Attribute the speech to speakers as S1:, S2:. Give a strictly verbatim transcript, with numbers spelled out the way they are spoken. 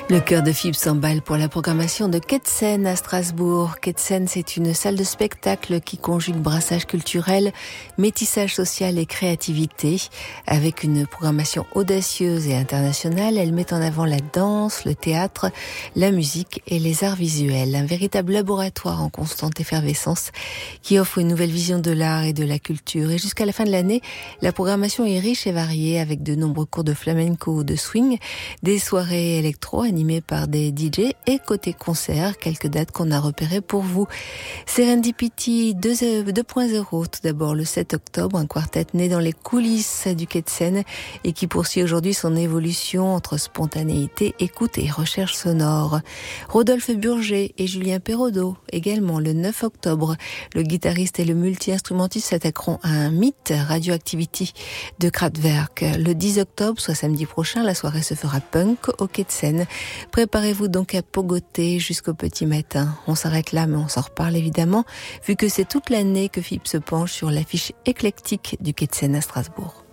S1: Le cœur de Fibre s'emballe pour la programmation de Ketsen à Strasbourg. Ketsen, c'est une salle de spectacle qui conjugue brassage culturel, métissage social et créativité. Avec une programmation audacieuse et internationale, elle met en avant la danse, le théâtre, la musique et les arts visuels. Un véritable laboratoire en constante effervescence qui offre une nouvelle vision de l'art et de la culture. Et jusqu'à la fin de l'année, la programmation est riche et variée avec de nombreux cours de flamenco ou de swing, des soirées électro animées par des D J et côté concert, quelques dates qu'on a repérées pour vous. Serendipity deux point zéro, tout d'abord le sept octobre, un quartet né dans les coulisses du Ketsen et qui poursuit aujourd'hui son évolution entre spontanéité, écoute et recherche sonore. Rodolphe Burger et Julien Perraudot, également le neuf octobre. Le guitariste et le multi-instrumentiste s'attaqueront à un mythe, Radioactivity de Kraftwerk. Le dix octobre, soit samedi prochain, la soirée se fera punk au Ketsen. Préparez-vous donc à pogoter jusqu'au petit matin. On s'arrête là, mais on s'en reparle évidemment, vu que c'est toute l'année que Fibre se penche sur l'affiche éclectique du Ketsen à Strasbourg.